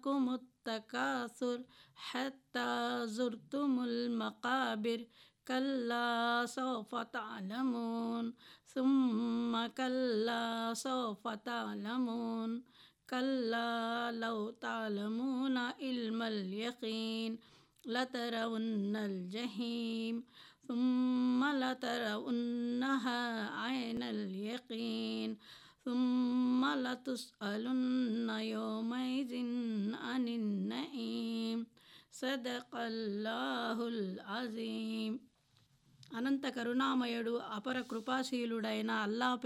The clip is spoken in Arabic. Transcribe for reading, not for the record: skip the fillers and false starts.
ألهاكم التكاثر حتى زرتم المقابر كلا سوف تعلمون ثم كلا سوف تعلمون كلا لو تعلمون علم اليقين لترون الجحيم ثم لترونها عين اليقين ثم لتسألن يومئذ عن النعيم صدق الله العظيم. అనంత కరుణామయుడు అపర కృపాశీలుడైన అల్లా